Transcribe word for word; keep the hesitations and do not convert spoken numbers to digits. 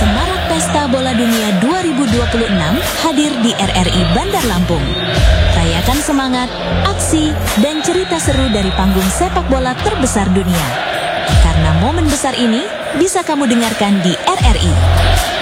Semarak Pesta Bola Dunia dua ribu dua puluh enam hadir di R R I Bandar Lampung. Rayakan semangat, aksi, dan cerita seru dari panggung sepak bola terbesar dunia. Karena momen besar ini bisa kamu dengarkan di R R I.